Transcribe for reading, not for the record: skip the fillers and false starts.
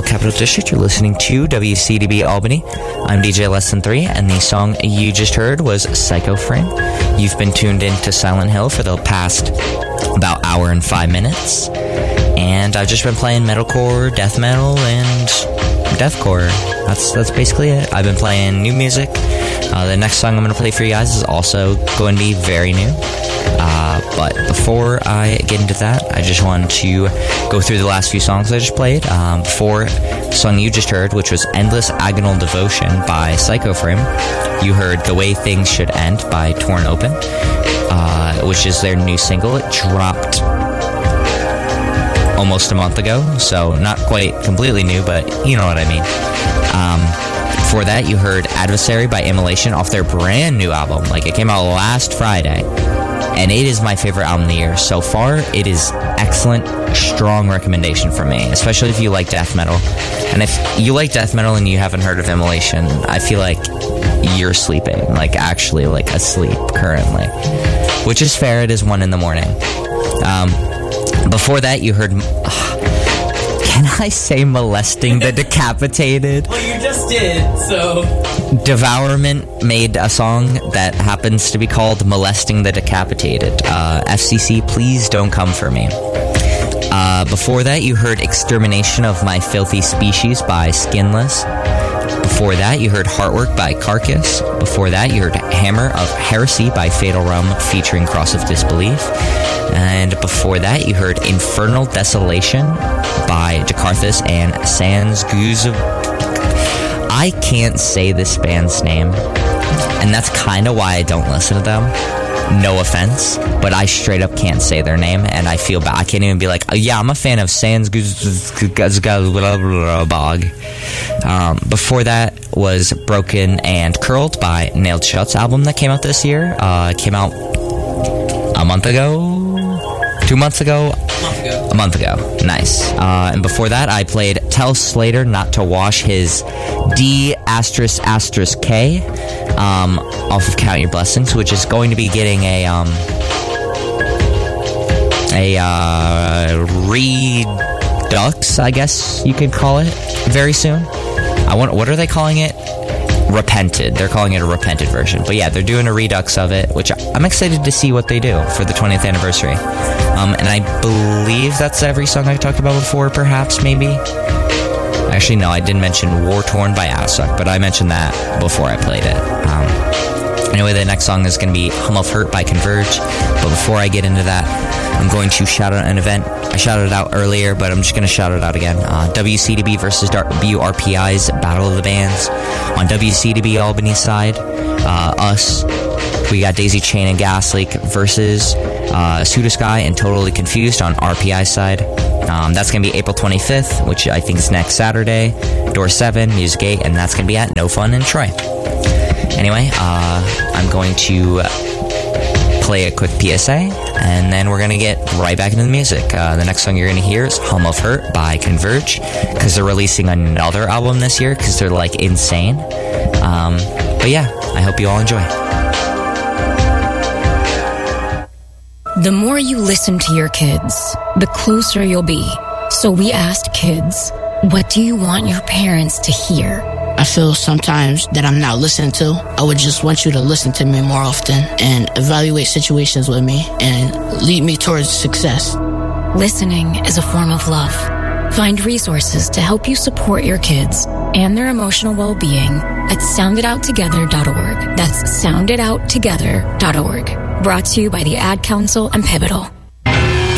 Capital District. You're listening to WCDB Albany. I'm DJ Less Than 3, and the song you just heard was Psycho Frame. You've been tuned into Silent Hill for the past about hour and 5 minutes, and I've just been playing metalcore, death metal, and deathcore. That's basically it. I've been playing new music. The next song I'm going to play for you guys is also going to be very new. But before I get into that, I just wanted to go through the last few songs I just played. Before the song you just heard, which was Endless Agonal Devotion by Psycho Frame, you heard The Way Things Should End by Torn Open, which is their new single. It dropped almost a month ago, so not quite completely new, but you know what I mean. Before that, you heard Adversary by Immolation off their brand new album. Like, it came out last Friday, and it is my favorite album of the year. So far, it is excellent, strong recommendation for me, especially if you like death metal. And if you like death metal and you haven't heard of Immolation, I feel like you're sleeping, like actually like asleep currently, which is fair. It is 1 a.m. Before that, you heard... Can I say Molesting the Decapitated? Well, you just did, so... Devourment made a song that happens to be called Molesting the Decapitated. FCC, please don't come for me. Before that, you heard Extermination of My Filthy Species by Skinless. Before that, you heard Heartwork by Carcass. Before that, you heard Hammer of Heresy by Fatal Realm featuring Cross of Disbelief. And before that, you heard Infernal Desolation by Jakarthus and Sans Guz. I can't say this band's name, and that's kind of why I don't listen to them. No offense, but I straight up can't say their name, and I feel bad. I can't even be like, oh, yeah, I'm a fan of Sans Guz. Before that was Broken and Curled by Nailed Shut's album that came out this year. Came out a month ago? 2 months ago? A month ago. Nice. And before that, I played Tell Slater Not to Wash His D*****K off of Count Your Blessings, which is going to be getting a redux, I guess you could call it, very soon. What are they calling it? Repented. They're calling it a repented version. But yeah, they're doing a redux of it, which I'm excited to see what they do for the 20th anniversary. And I believe that's every song I talked about before, perhaps, maybe. Actually, no, I didn't mention War Torn by Assuck, but I mentioned that before I played it. Anyway, the next song is going to be Hum of Hurt by Converge. But before I get into that, I'm going to shout out an event. I shouted it out earlier, but I'm just going to shout it out again. WCDB versus WRPI's Battle of the Bands. On WCDB Albany side, us, we got Daisy Chain and Gasleak versus Pseudosky and Totally Confused on RPI side. That's going to be April 25th, which I think is next Saturday. Door 7, Music 8, and that's going to be at No Fun in Troy. Anyway, I'm going to play a quick PSA, and then we're going to get right back into the music. The next song you're going to hear is Hum of Hurt by Converge, because they're releasing another album this year, because they're, like, insane. But yeah, I hope you all enjoy. The more you listen to your kids, the closer you'll be. So we asked kids, what do you want your parents to hear? I feel sometimes that I'm not listened to. I would just want you to listen to me more often and evaluate situations with me and lead me towards success. Listening is a form of love. Find resources to help you support your kids and their emotional well-being at soundedouttogether.org. That's soundedouttogether.org. Brought to you by the Ad Council and Pivotal.